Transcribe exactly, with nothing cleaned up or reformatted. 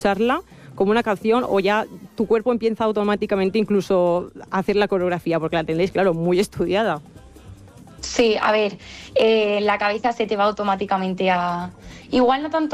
escucharla como una canción o ya tu cuerpo empieza automáticamente incluso a hacer la coreografía? Porque la tenéis, claro, muy estudiada. Sí, a ver, eh, la cabeza se te va automáticamente a... Igual no tanto